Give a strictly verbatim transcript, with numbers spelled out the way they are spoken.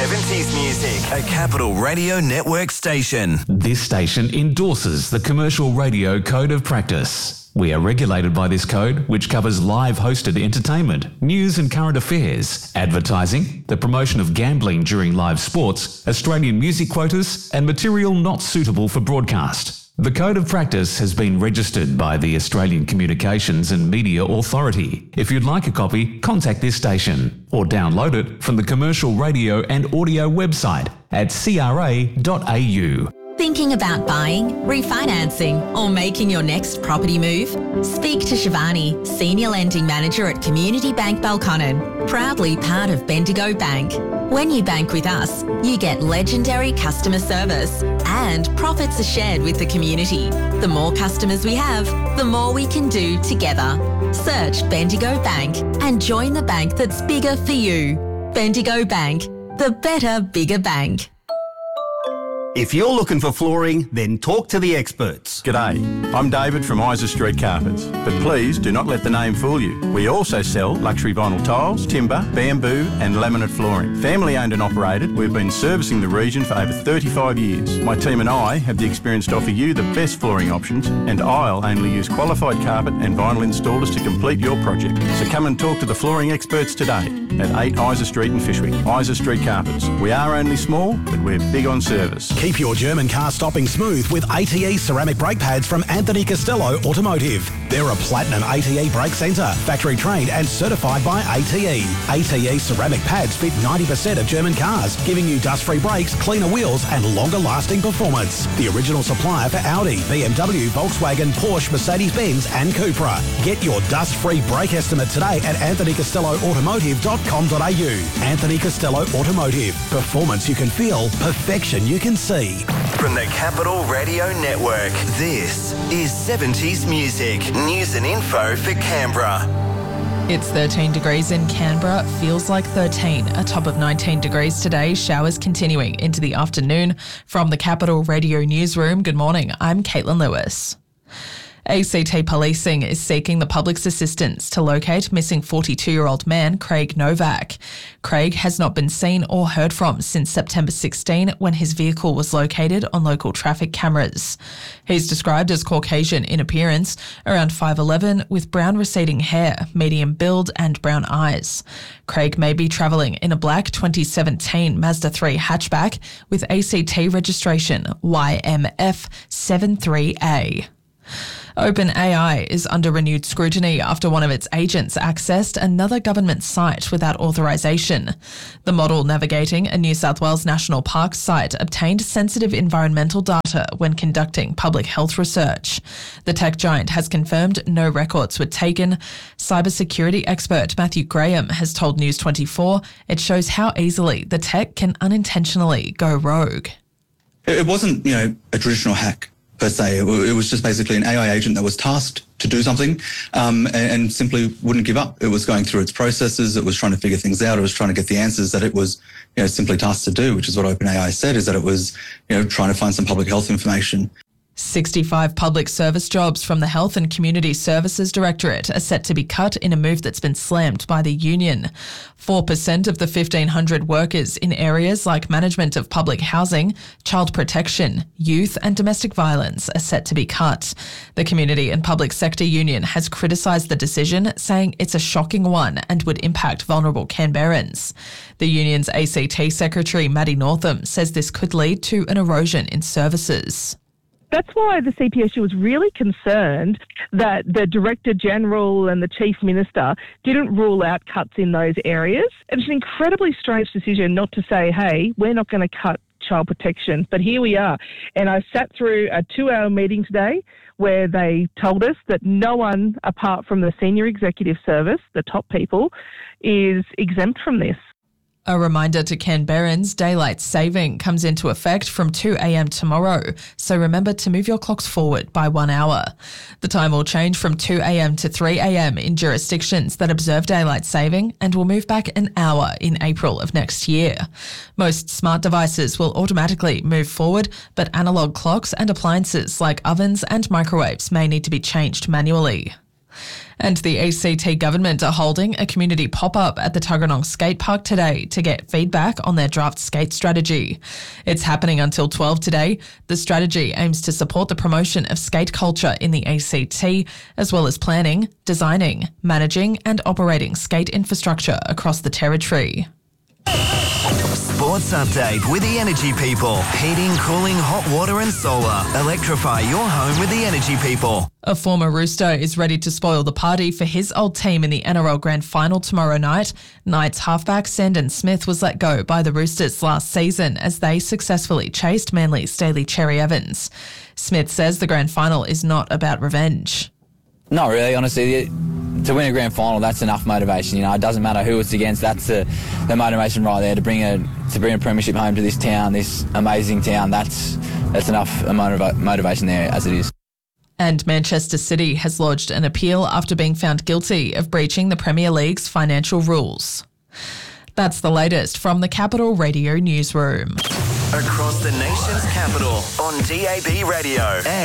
seventies music, a Capital Radio Network station. This station endorses the Commercial Radio Code of Practice. We are regulated by this code, which covers live hosted entertainment, news and current affairs, advertising, the promotion of gambling during live sports, Australian music quotas, and material not suitable for broadcast. The Code of Practice has been registered by the Australian Communications and Media Authority. If you'd like a copy, contact this station or download it from the Commercial Radio and Audio website at c r a dot a u. Thinking about buying, refinancing, or making your next property move? Speak to Shivani, Senior Lending Manager at Community Bank Belconnen, proudly part of Bendigo Bank. When you bank with us, you get legendary customer service and profits are shared with the community. The more customers we have, the more we can do together. Search Bendigo Bank and join the bank that's bigger for you. Bendigo Bank, the better, bigger bank. If you're looking for flooring, then talk to the experts. G'day, I'm David from Isa Street Carpets, but please do not let the name fool you. We also sell luxury vinyl tiles, timber, bamboo and laminate flooring. Family owned and operated, we've been servicing the region for over thirty-five years. My team and I have the experience to offer you the best flooring options, and I'll only use qualified carpet and vinyl installers to complete your project. So come and talk to the flooring experts today at eight Isa Street in Fyshwick. Isa Street Carpets. We are only small, but we're big on service. Keep your German car stopping smooth with A T E ceramic brake pads from Anthony Costello Automotive. They're a platinum A T E brake centre, factory trained and certified by A T E. A T E ceramic pads fit ninety percent of German cars, giving you dust-free brakes, cleaner wheels and longer-lasting performance. The original supplier for Audi, B M W, Volkswagen, Porsche, Mercedes-Benz and Cupra. Get your dust-free brake estimate today at anthony costello automotive dot com dot a u. Anthony Costello Automotive. Performance you can feel, perfection you can see. From the Capital Radio Network, this is seventies music, news and info for Canberra. It's thirteen degrees in Canberra, feels like thirteen. A top of nineteen degrees today, showers continuing into the afternoon. From the Capital Radio Newsroom, good morning, I'm Caitlin Lewis. A C T Policing is seeking the public's assistance to locate missing forty-two-year-old man Craig Novak. Craig has not been seen or heard from since September sixteenth when his vehicle was located on local traffic cameras. He's described as Caucasian in appearance, around five eleven, with brown receding hair, medium build and brown eyes. Craig may be travelling in a black twenty seventeen Mazda three hatchback with A C T registration Y M F seventy-three A. OpenAI is under renewed scrutiny after one of its agents accessed another government site without authorisation. The model navigating a New South Wales National Park site obtained sensitive environmental data when conducting public health research. The tech giant has confirmed no records were taken. Cybersecurity expert Matthew Graham has told News twenty-four it shows how easily the tech can unintentionally go rogue. It wasn't, you know, a traditional hack per se. It was just basically an A I agent that was tasked to do something um, and, and simply wouldn't give up. It was going through its processes. It was trying to figure things out. It was trying to get the answers that it was, you know, simply tasked to do, which is what OpenAI said, is that it was, you know, trying to find some public health information. sixty-five public service jobs from the Health and Community Services Directorate are set to be cut in a move that's been slammed by the union. four percent of the fifteen hundred workers in areas like management of public housing, child protection, youth and domestic violence are set to be cut. The Community and Public Sector Union has criticised the decision, saying it's a shocking one and would impact vulnerable Canberrans. The union's A C T Secretary Maddie Northam says this could lead to an erosion in services. That's why the C P S U was really concerned that the Director General and the Chief Minister didn't rule out cuts in those areas. It's an incredibly strange decision not to say, hey, we're not going to cut child protection, but here we are. And I sat through a two-hour meeting today where they told us that no one apart from the Senior Executive Service, the top people, is exempt from this. A reminder to Canberrans, daylight saving comes into effect from two a.m. tomorrow, so remember to move your clocks forward by one hour. The time will change from two a.m. to three a.m. in jurisdictions that observe daylight saving and will move back an hour in April of next year. Most smart devices will automatically move forward, but analogue clocks and appliances like ovens and microwaves may need to be changed manually. And the A C T government are holding a community pop-up at the Tuggeranong Skate Park today to get feedback on their draft skate strategy. It's happening until twelve today. The strategy aims to support the promotion of skate culture in the A C T, as well as planning, designing, managing and operating skate infrastructure across the territory. Sports update with the Energy People. Heating, cooling, hot water and solar. Electrify your home with the Energy People. A former Rooster is ready to spoil the party for his old team in the N R L Grand Final tomorrow night. Knights halfback Sandon Smith was let go by the Roosters last season as they successfully chased Manly's Daly Cherry Evans. Smith says the Grand Final is not about revenge. Not really, honestly. To win a grand final, that's enough motivation. You know, it doesn't matter who it's against. That's the, the motivation right there to bring a to bring a premiership home to this town, this amazing town. That's that's enough motiva- motivation there as it is. And Manchester City has lodged an appeal after being found guilty of breaching the Premier League's financial rules. That's the latest from the Capital Radio Newsroom. Across the nation's capital on D A B Radio.